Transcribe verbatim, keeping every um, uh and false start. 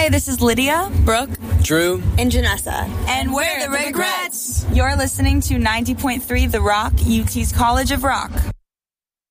Hi, this is Lydia, Brooke, Drew, and Janessa. And we're the Regrets. You're listening to ninety point three The Rock, U T's College of Rock.